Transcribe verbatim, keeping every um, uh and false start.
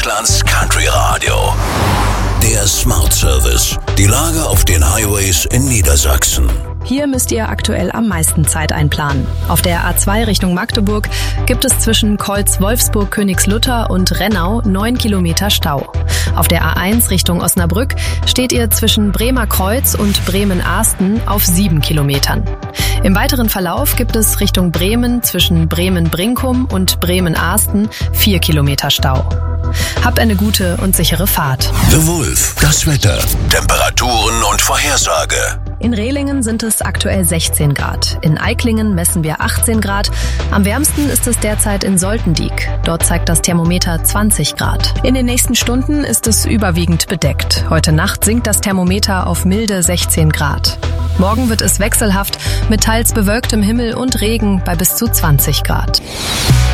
Deutschlands Country Radio. Der Smart Service. Die Lage auf den Highways in Niedersachsen. Hier müsst ihr aktuell am meisten Zeit einplanen. Auf der A zwei Richtung Magdeburg gibt es zwischen Kolz-Wolfsburg-Königslutter und Rennau neun Kilometer Stau. Auf der A eins Richtung Osnabrück steht ihr zwischen Bremer Kreuz und Bremen-Ahsten auf sieben Kilometern. Im weiteren Verlauf gibt es Richtung Bremen zwischen Bremen-Brinkum und Bremen-Ahsten vier Kilometer Stau. Habt eine gute und sichere Fahrt. The Wolf, das Wetter, Temperaturen und Vorhersage. In Rehlingen sind es aktuell sechzehn Grad. In Eiklingen messen wir achtzehn Grad. Am wärmsten ist es derzeit in Soltendiek. Dort zeigt das Thermometer zwanzig Grad. In den nächsten Stunden ist es überwiegend bedeckt. Heute Nacht sinkt das Thermometer auf milde sechzehn Grad. Morgen wird es wechselhaft mit teils bewölktem Himmel und Regen bei bis zu zwanzig Grad.